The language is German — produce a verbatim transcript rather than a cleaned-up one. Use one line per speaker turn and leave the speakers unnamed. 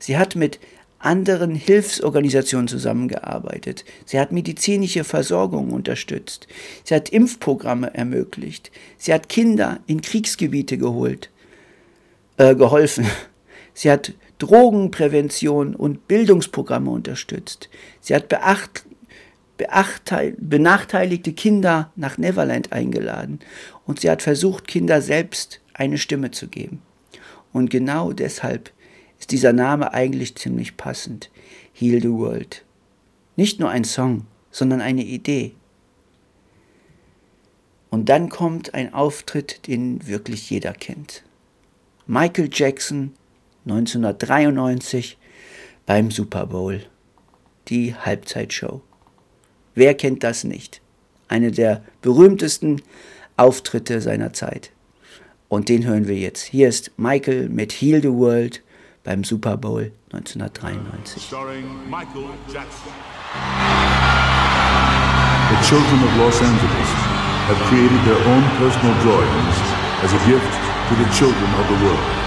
Sie hat mit anderen Hilfsorganisationen zusammengearbeitet. Sie hat medizinische Versorgung unterstützt. Sie hat Impfprogramme ermöglicht. Sie hat Kinder in Kriegsgebiete geholt, äh, geholfen. Sie hat Drogenprävention und Bildungsprogramme unterstützt. Sie hat beacht, beachteil, benachteiligte Kinder nach Neverland eingeladen. Und sie hat versucht, Kinder selbst eine Stimme zu geben. Und genau deshalb ist dieser Name eigentlich ziemlich passend. Heal the World. Nicht nur ein Song, sondern eine Idee. Und dann kommt ein Auftritt, den wirklich jeder kennt. Michael Jackson neunzehnhundertdreiundneunzig beim Super Bowl. Die Halbzeitshow. Wer kennt das nicht? Eine der berühmtesten Auftritte seiner Zeit. Und den hören wir jetzt. Hier ist Michael mit Heal the World beim Super Bowl neunzehnhundertdreiundneunzig.
Starring Michael Jackson.
The children of Los Angeles have created their own personal drawings as a gift to the children of the world.